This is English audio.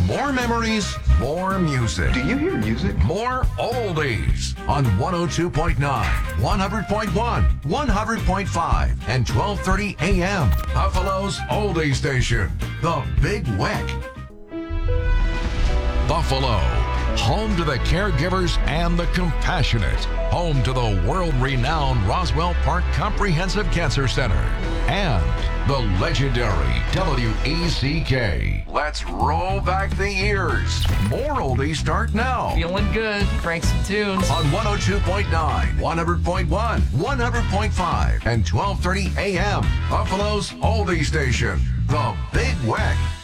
More memories, more music. Do you hear music? More oldies on 102.9, 100.1, 100.5, and 1230 AM. Buffalo's oldie station, The Big Weck. Buffalo, home to the caregivers and the compassionate. Home to the world-renowned Roswell Park Comprehensive Cancer Center. And the legendary WECK. Let's roll back the years. More oldies start now. Feeling good. Crank some tunes. On 102.9, 100.1, 100.5, and 1230 AM. Buffalo's oldie station, The Big Weck.